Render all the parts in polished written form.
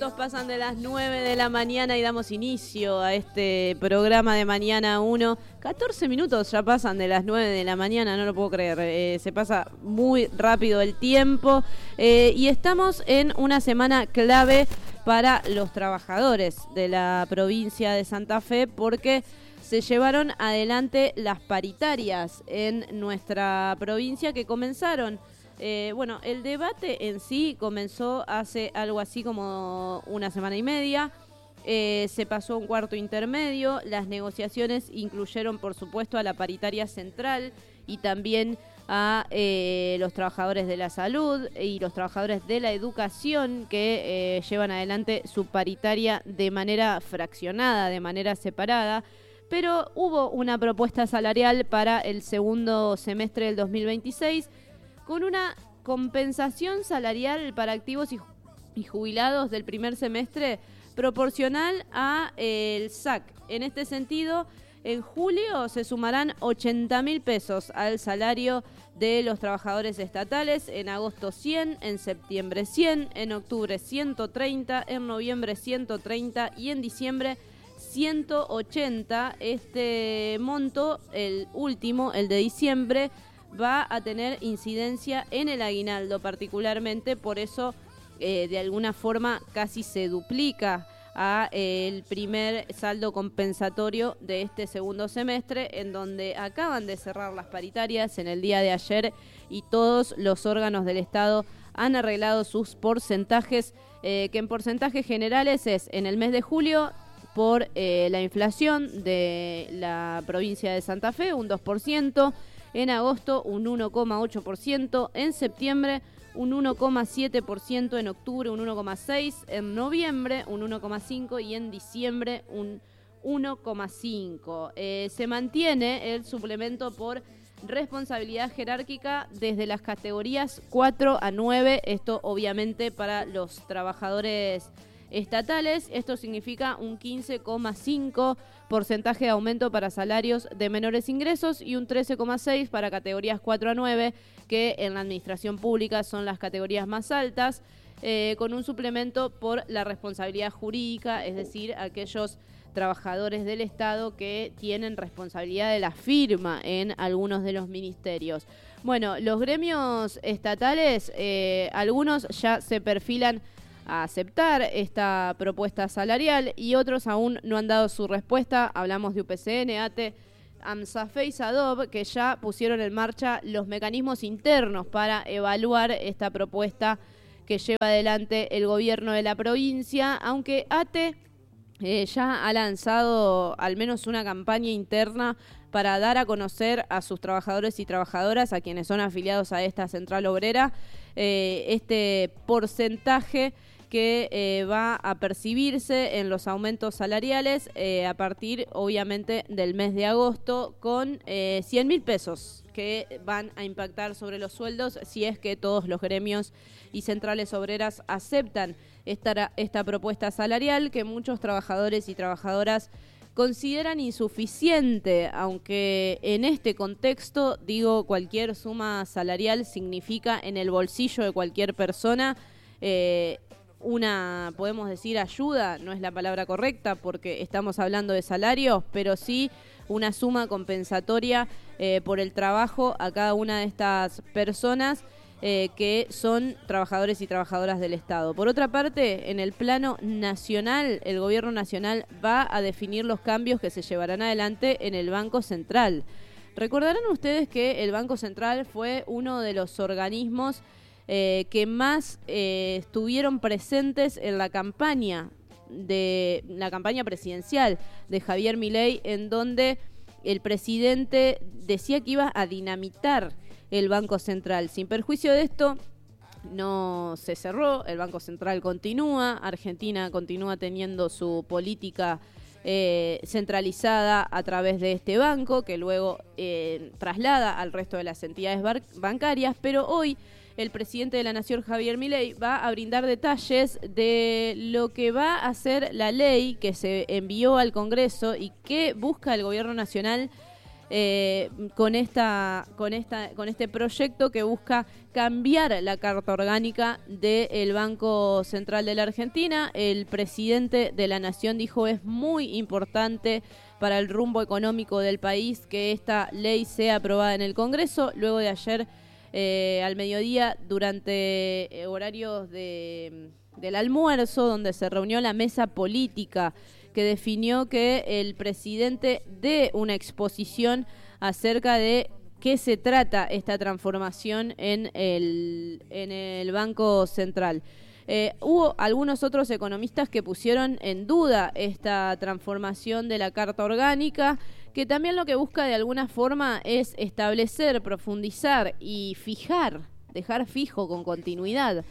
minutos pasan de las 9 de la mañana y damos inicio a este programa de Mañana 1. 14 minutos ya pasan de las 9 de la mañana, no lo puedo creer. Se pasa muy rápido el tiempo y estamos en una semana clave para los trabajadores de la provincia de Santa Fe porque se llevaron adelante las paritarias en nuestra provincia que comenzaron. El debate en sí comenzó hace algo así como una semana y media. Se pasó a un cuarto intermedio. Las negociaciones incluyeron, por supuesto, a la paritaria central y también a los trabajadores de la salud y los trabajadores de la educación que llevan adelante su paritaria de manera fraccionada, de manera separada. Pero hubo una propuesta salarial para el segundo semestre del 2026 con una compensación salarial para activos y jubilados del primer semestre proporcional a el SAC. En este sentido, en julio se sumarán 80.000 pesos al salario de los trabajadores estatales, en agosto 100, en septiembre 100, en octubre 130, en noviembre 130 y en diciembre 180. Este monto, el último, el de diciembre, va a tener incidencia en el aguinaldo particularmente, por eso de alguna forma casi se duplica a el primer saldo compensatorio de este segundo semestre, en donde acaban de cerrar las paritarias en el día de ayer y todos los órganos del Estado han arreglado sus porcentajes, que en porcentajes generales es en el mes de julio por la inflación de la provincia de Santa Fe, un 2%, en agosto un 1,8%, en septiembre un 1,7%, en octubre un 1,6%, en noviembre un 1,5% y en diciembre un 1,5%. Se mantiene el suplemento por responsabilidad jerárquica desde las categorías 4 a 9, esto obviamente para los trabajadores estatales. Esto significa un 15,5% de aumento para salarios de menores ingresos y un 13,6% para categorías 4 a 9, que en la administración pública son las categorías más altas, con un suplemento por la responsabilidad jurídica, es decir, aquellos trabajadores del Estado que tienen responsabilidad de la firma en algunos de los ministerios. Bueno, los gremios estatales, algunos ya se perfilan a aceptar esta propuesta salarial y otros aún no han dado su respuesta. Hablamos de UPCN, ATE, AMSAFE y SADOB, que ya pusieron en marcha los mecanismos internos para evaluar esta propuesta que lleva adelante el gobierno de la provincia, aunque ATE ya ha lanzado al menos una campaña interna para dar a conocer a sus trabajadores y trabajadoras, a quienes son afiliados a esta central obrera, este porcentaje que va a percibirse en los aumentos salariales a partir, obviamente, del mes de agosto, con 100.000 pesos que van a impactar sobre los sueldos si es que todos los gremios y centrales obreras aceptan esta propuesta salarial, que muchos trabajadores y trabajadoras consideran insuficiente, aunque en este contexto, digo, cualquier suma salarial significa en el bolsillo de cualquier persona una, podemos decir, ayuda, no es la palabra correcta porque estamos hablando de salarios, pero sí una suma compensatoria por el trabajo a cada una de estas personas que son trabajadores y trabajadoras del Estado. Por otra parte, en el plano nacional, el gobierno nacional va a definir los cambios que se llevarán adelante en el Banco Central. Recordarán ustedes que el Banco Central fue uno de los organismos que más estuvieron presentes en la campaña presidencial de Javier Milei, en donde el presidente decía que iba a dinamitar el Banco Central. Sin perjuicio de esto, no se cerró, el Banco Central continúa, Argentina continúa teniendo su política centralizada a través de este banco, que luego traslada al resto de las entidades bancarias, pero hoy el presidente de la Nación, Javier Milei, va a brindar detalles de lo que va a hacer la ley que se envió al Congreso y que busca el gobierno nacional con este proyecto que busca cambiar la carta orgánica del Banco Central de la Argentina. El presidente de la Nación dijo: es muy importante para el rumbo económico del país que esta ley sea aprobada en el Congreso. Luego de ayer al mediodía, durante horarios del almuerzo, donde se reunió la mesa política, que definió que el presidente dé una exposición acerca de qué se trata esta transformación en el Banco Central. Hubo algunos otros economistas que pusieron en duda esta transformación de la Carta Orgánica, que también lo que busca de alguna forma es establecer, profundizar y dejar fijo con continuidad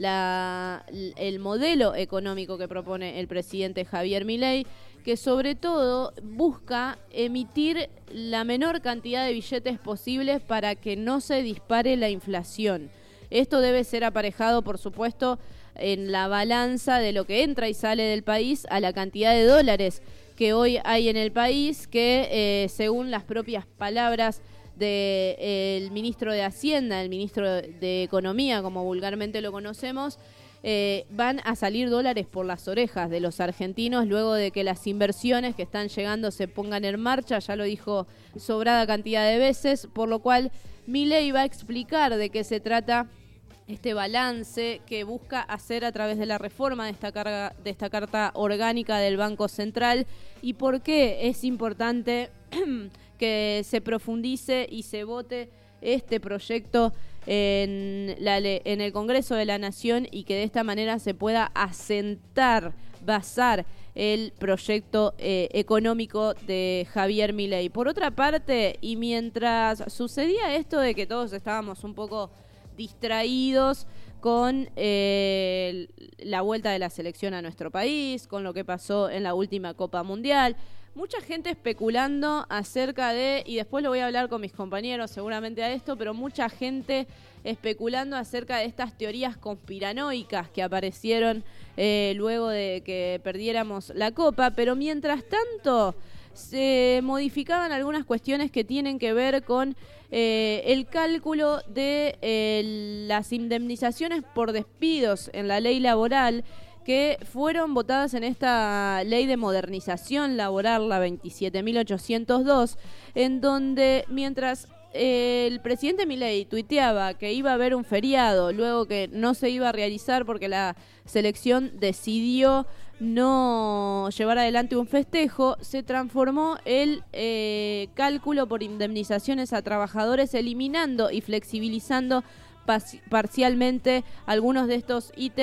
el modelo económico que propone el presidente Javier Milei, que sobre todo busca emitir la menor cantidad de billetes posibles para que no se dispare la inflación. Esto debe ser aparejado, por supuesto, en la balanza de lo que entra y sale del país a la cantidad de dólares que hoy hay en el país, que según las propias palabras del ministro de Hacienda, el ministro de Economía, como vulgarmente lo conocemos, van a salir dólares por las orejas de los argentinos luego de que las inversiones que están llegando se pongan en marcha. Ya lo dijo sobrada cantidad de veces, por lo cual Milei va a explicar de qué se trata este balance que busca hacer a través de la reforma de esta carta orgánica del Banco Central, y por qué es importante que se profundice y se vote este proyecto en el Congreso de la Nación, y que de esta manera se pueda basar el proyecto económico de Javier Milei. Por otra parte, y mientras sucedía esto de que todos estábamos un poco distraídos con la vuelta de la selección a nuestro país, con lo que pasó en la última Copa Mundial, mucha gente especulando acerca de, y después lo voy a hablar con mis compañeros seguramente a esto, pero mucha gente especulando acerca de estas teorías conspiranoicas que aparecieron luego de que perdiéramos la Copa. Pero mientras tanto se modificaban algunas cuestiones que tienen que ver con el cálculo de las indemnizaciones por despidos en la ley laboral, que fueron votadas en esta ley de modernización laboral, la 27.802, en donde mientras el presidente Milei tuiteaba que iba a haber un feriado, luego que no se iba a realizar porque la selección decidió no llevar adelante un festejo, se transformó el cálculo por indemnizaciones a trabajadores, eliminando y flexibilizando parcialmente algunos de estos ítems